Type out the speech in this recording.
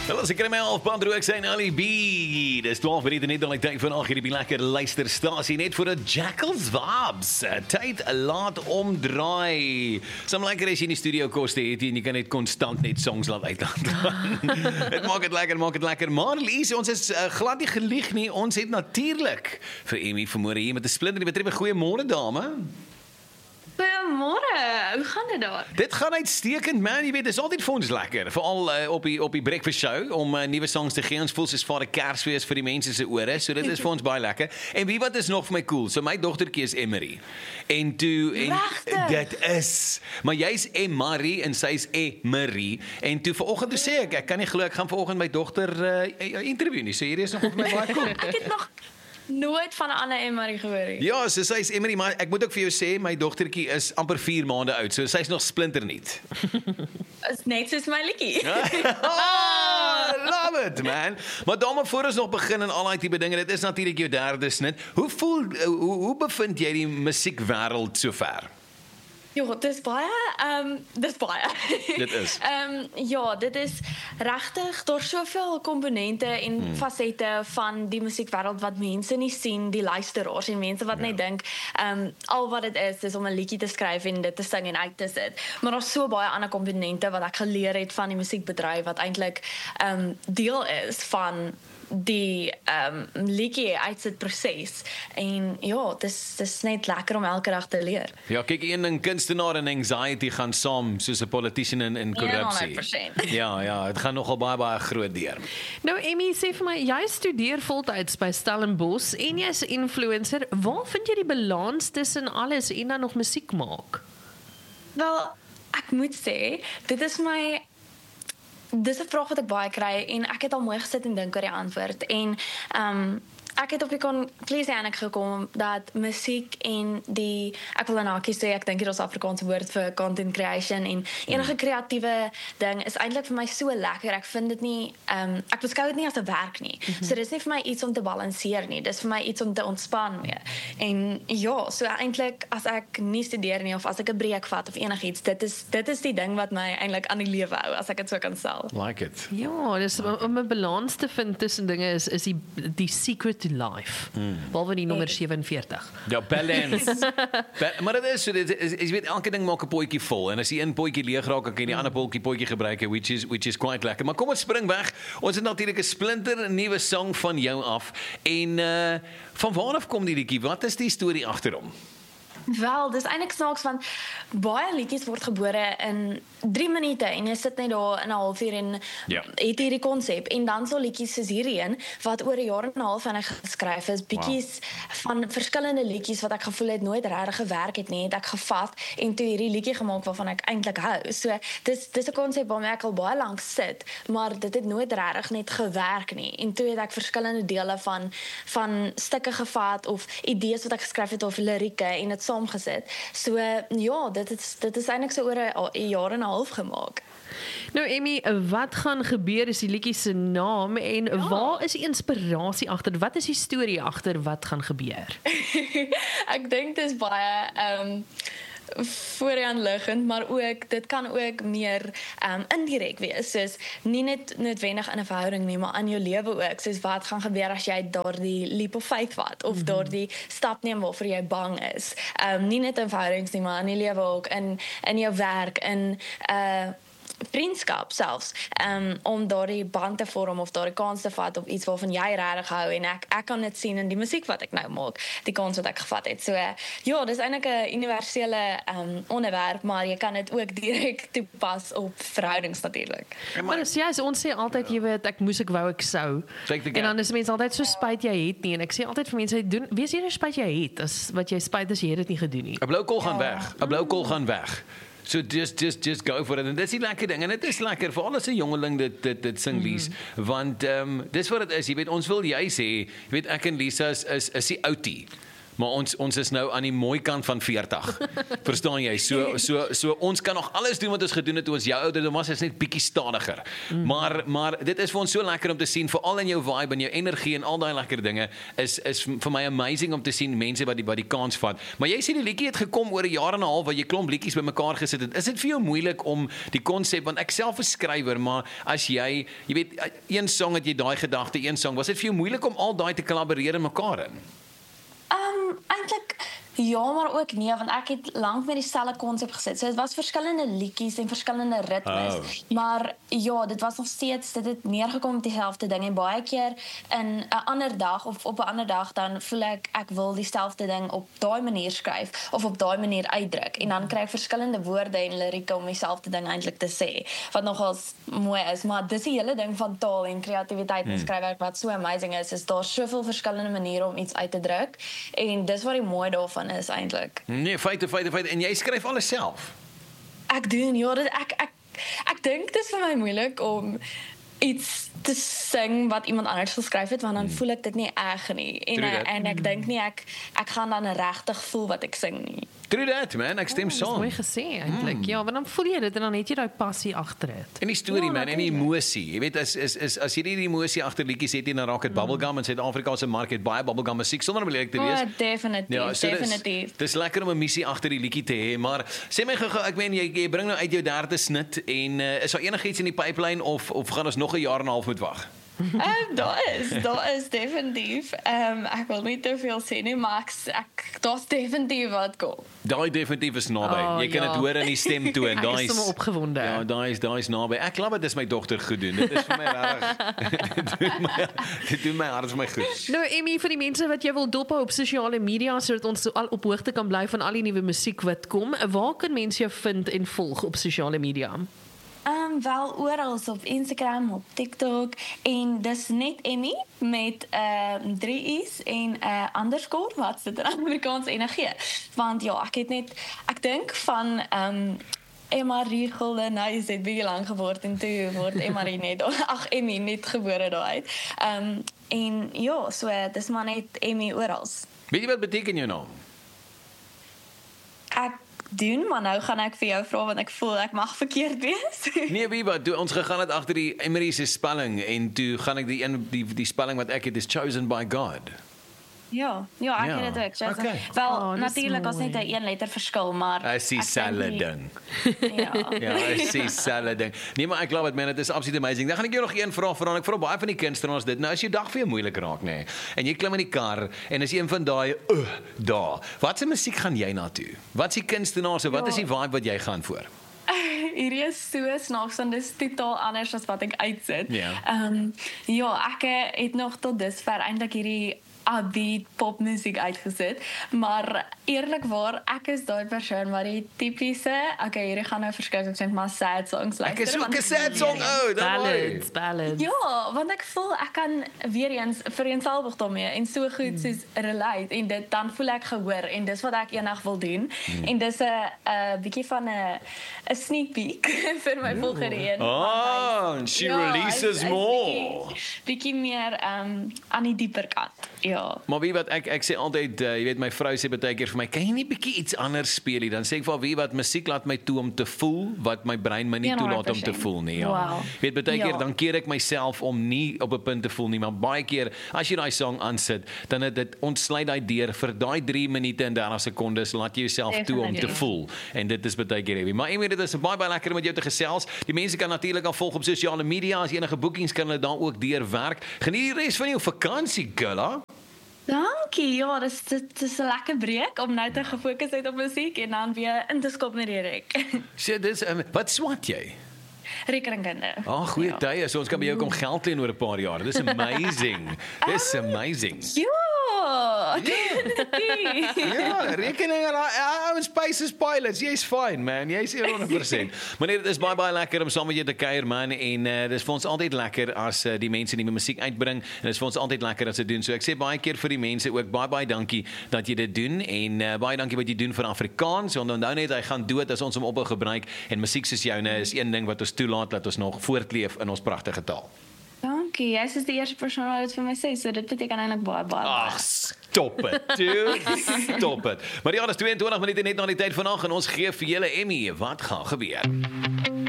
Wel, as ek kry my halfband rook sy Ali B. Dis 12 minute net al die tyd van 8 hierdie lekker luisterstasie net vir 'n Jackals vibes. Tyd laat omdraai. Som lekker as jy in die studio koste het en jy kan net konstant net songs laat uitgaan. Dit maak dit lekker. Maar Lies, ons is glad nie gelieg nie. Ons het natuurlik vir Emmy vanmôre hier met 'n splinter die betref. Goeiemôre dame. Goeiemôre, hoe gaan dit daar? Dit gaan uitstekend, man. Jy weet, dit is altyd vir ons lekker. Veral op die breakfast show om nuwe songs te gee. Ons voel soos vir 'n Kersfees vir die mense se ore. So dit is vir ons baie lekker. En wie wat is nog vir my cool? So my dogtertjie is Emery. En dit is. Maar jy's Emery en sy's Emery. En toe vanoggend toe sê ek kan nie glo ek gaan vanoggend my dogter interview nie. So hierdie is nog vir my baie cool. Ek het nog nooit van 'n ander Emery gehoor nie. Ja, so sy's Emery, maar ek moet ook vir jou sê my dogtertjie is amper 4 maande oud. So sy's nog splinternuut. Is net soos my liedjie. Love it, man. Maar dan voor ons nog begin en al daai tipe dinge, dit is natuurlik jou derde snit. Hoe bevind jy die musiekwêreld sover? Ja, dis baie. Dit is. Ja, dit is regtig daar soveel komponente en fasette van die musiekwêreld wat mense nie sien, die luisteraars en mense wat net dink, al wat dit is om 'n liedjie te skryf en dit te sing en uit te sit. Maar daar's so baie ander komponente wat ek geleer het van die musiekbedryf wat eintlik deel is van die liedjie uitsetproses. En ja, dis net lekker om elke dag te leer. Ja, kyk, een ding kunstenaar en anxiety gaan saam soos 'n politician in korrupsie. 100%. Ja, dit gaan nogal baie groot deur. Nou Emmy, sê vir my, jy studeer voltyds by Stellenbosch en jy's 'n influencer. Waar vind jy die balans tussen alles en dan nog musiek maak? Wel, ek moet sê, dis 'n vraag wat ek baie kry en ek het al mooi gesit en dink oor die antwoord en ek het op die konklusie eintlik gekom dat musiek en ek wil nou sê ek dink dit is Afrikaanse woord vir content creation en enige kreatiewe ding is eintlik vir my so lekker. Ek vind dit nie ek beskou dit nie as 'n werk nie. So dis nie vir my iets om te balanseer nie. Dis vir my iets om te ontspan mee. En ja, so eintlik as ek nie studeer nie of as ek 'n breek vat of enigiets, dit is die ding wat my eintlik aan die lewe hou as ek dit so kan stel. Like it. Ja, dis om 'n balans te vind tussen dinge is die secret to life. Behalwe die nommer 47. Ja, balance. Maar dit is so, jy weet, elke ding maak 'n potjie vol en as die een potjie leeg raak, dan kan jy die ander potjie gebruik, which is quite lekker. Maar kom ons spring weg. Ons het natuurlik 'n splinter nuwe song van jou af en van waar af kom die liedjie? Wat is die storie agter hom? Wel, dis eintlik snaaks van baie liedjies word gebore in 3 minute en jy sit net daar in 'n halfuur en het hierdie konsep en dan so liedjies soos hierdie een wat oor 'n jaar en 'n half en ek geskryf is, bietjies van verskillende liedjies wat ek gevoel het nooit regtig gewerk het nie, het ek gevat en toe hierdie liedjie gemaak waarvan ek eintlik hou. So dis 'n konsep waarmee ek al baie lank sit, maar dit het nooit regtig net gewerk nie. En toe het ek verskillende dele van stukke gevat of idees wat ek geskryf het of lirieke en dit saamgesit. So ja, dit is eintlik so oor 'n jaar en 'n half gemaak. Nou Emmy, wat gaan gebeur is die liedjie se naam en waar is die inspirasie agter? Wat is die storie agter wat gaan gebeur? Ek dink dis baie voorhand liggend, maar ook dit kan ook meer indirek wees, soos nie net noodwendig in 'n verhouding nie, maar in jou lewe ook, soos wat gaan gebeur as jy daardie leap of faith vat of daardie stap neem waarvoor jy bang is. Nie net in verhoudings nie, maar in die lewe ook, in jou werk, in vriendskap selfs, om daardie band te vorm of daardie kans te vat op iets waarvan jy regtig hou en ek kan dit sien in die musiek wat ek nou maak, die kans wat ek gevat het. So ja, dis eintlik 'n universele onderwerp, maar jy kan dit ook direk toepas op verhoudings natuurlik. Maar dis ons sê altyd jy weet ek wou ek sou. En dan is mense altyd so spyt jy het nie en ek sê altyd vir mense wees eerder spyt jy het as wat jy spyt as jy het dit nie gedoen nie. 'n blou kol gaan weg. 'n blou kol gaan weg. So just go for it. En dis die lekker ding. En dit is lekker vir al 'n jongeling dit sing Lies, want dis wat dit is. Jy weet, ons wil jy sê, jy weet ek en Lisa is die outie. Maar ons is nou aan die mooi kant van 40. Verstaan jy? So ons kan nog alles doen wat ons gedoen het toe ons jou ouderdom was, is net bietjie stadiger. Maar dit is vir ons so lekker om te sien, veral in jou vibe en jou energie en al daai lekker dinge, is vir my amazing om te sien mense wat die kans vat. Maar jy sê die liedjie het gekom oor 'n jaar en 'n half wat jy klomp liedjies bymekaar gesit het. Is dit vir jou moeilik om die konsep, want ek self is skrywer, maar as jy weet, een song het jy daai gedagte, een song, was dit vir jou moeilik om al daai te kollaboreer in mekaar in? Eintlik ja, maar ook nee, want ek het lank met dieselfde konsep gesit. So dit was verskillende liedjies en verskillende ritmes. Maar ja, dit was nog steeds, dit het neergekom op dieselfde ding en baie keer in 'n ander dag of op 'n ander dag dan voel ek wil dieselfde ding op daai manier skryf of op daai manier uitdruk en dan kry ek verskillende woorde en lirieke om dieselfde ding eintlik te sê. Wat nogals mooi is, maar dis die hele ding van taal en kreatiwiteit en skryfwerk wat so amazing is daar soveel verskillende maniere om iets uit te druk en dis wat die mooi daarvan is eintlik. Nee, feite. En jy skryf alles self? Ek doen, ja, ek dink dit is vir my moeilik om iets te sing wat iemand anders geskryf het, want dan voel ek dit nie reg nie. En ek dink nie ek gaan dan regtig voel wat ek sing nie. True that, man, ek stem saam. Mooi gesê eintlik. Ja, want dan voel jy dit en dan het jy daai passie agter dit. En die storie, man, en die emosie. Jy weet, as jy die emosie agter liedjies het, dan raak dit bubblegum. In Suid-Afrika se mark het baie bubblegum musiek sonder om eerlik te wees. Definitief. Dis lekker om 'n missie agter die liedjie te hê, maar sê my gou, ek meen jy bring nou uit jou derde snit en is daar enigiets in die pipeline of gaan ons nog 'n jaar en 'n half moet wag? Daar is definitief. Ek wil nie te veel sê nie, maar daar's definitief wat kom. Daai definitief is naby. Jy kan dit hoor in die stemtoon. Daai is sommer opgewonde. Ja, daai is naby. Ek glo dit is my dogter gedoen. Dit is vir my regtig. Dit doen my hart vir my goed. Nou Emmy, vir die mense wat jy wil dophou op sosiale media sodat ons al op hoogte kan bly van al die nuwe musiek wat kom, waar kan mense jou vind en volg op sosiale media? Wel oral op Instagram, op TikTok en dis net Emmy met 3 I's en underscore wat dit in Amerikaans en 'n G. Want ja, ek dink van Emma Riegel, nou is dit baie lank geword en toe word Emmy net gebore daai uit. En ja, so dis maar net Emmy oral. Weet jy wat beteken jou naam? Ek doen, maar nou gaan ek vir jou vra want ek voel ek mag verkeerd wees. Nee, Biba, ons gegaan het agter die Emery se spelling en toe gaan ek die spelling wat ek het is chosen by God. Ja, ek het dit ook. Okay. Wel, natuurlik as net 'n 1 letter verskil, maar ek sien selfe ding. Ja, ek sien selfe ding. Nee, maar ek glo dit man, dit is absoluut amazing. Dan gaan ek jou nog een vraag vra. Ek vra baie van die kunstenaars dit. Nou as jou dag vir jou moeilik raak, nê. En jy klim in die kar en is een van daai daar. Wat se musiek gaan jy na toe? Wat is die kunstenaars? Wat is die vibe wat jy gaan voor? Hierdie is so snaaks en dis totaal anders as wat ek uitsit. Ek het nog tot dusver eintlik hierdie upbeat popmusiek uitgesit, maar eerlikwaar ek is daai persoon wat die tipiese, hierdie gaan nou verskriklik sê maar sad songs luister. Ek is ook 'n sad song, ballads. Ja, want ek voel ek kan weer eens vereenselwig daarmee en so goed soos relate en dit dan voel ek gehoor en dis wat ek eendag wil doen. En dis 'n bietjie van 'n sneak peek vir my volgende een. And she releases more. Bietjie meer aan die dieper kant. Ja. Maar wie wat ek sê altyd, jy weet my vrou sê baie keer vir my, kan jy nie bietjie iets anders speel nie? Dan sê ek vir wie wat musiek laat my toe om te voel wat my brein my nie toelaat om te voel nie. Ja. Wow. Weet baie keer dan keer ek myself om nie op 'n punt te voel nie, maar baie keer as jy daai song aansit, dan het dit ontsluit daai deur vir daai 3 minute en 30 sekondes laat jy jouself toe om te voel. En dit is baie keer heavy. Maar ek weet dit is baie lekker om met jou te gesels. Die mense kan natuurlik al volg op sosiale media, as enige boekings kan hulle daar ook deurwerk. Geniet die res van jou vakansie, girl. Dankie. Ja, dit is 'n lekker breek om nou te gefokus uit op musiek en dan weer in te skop met die rek. So dis wat swat jy? Rekeningkunde. Goeie tye. So ons kan by jou kom geld leen oor 'n paar jaar. Dis amazing. Dis amazing. Ja, ja, rekening en Spaces Pilots. Jy's fine, man. Jy's 100%. Maar nee, dit is baie lekker om saam met jou te kuier, man. En dis vir ons altyd lekker as die mense nuwe musiek uitbring. En dis vir ons altyd lekker as dit doen. So ek sê baie keer vir die mense ook baie dankie dat jy dit doen en baie dankie wat jy doen vir Afrikaans. Want onthou net hy gaan dood as ons hom ophou gebruik en musiek soos joune is een ding wat ons toelaat dat ons nog voortleef in ons pragtige taal. Dankie. dankie. Jy is die eerste persoon wat dit vir my sê, so dit beteken eintlik baie. Ag, stop it, dude. Stop it. Maar ja, dis 22 minute net na die tyd vanaand en ons gee vir julle Emmy. Wat gaan gebeur?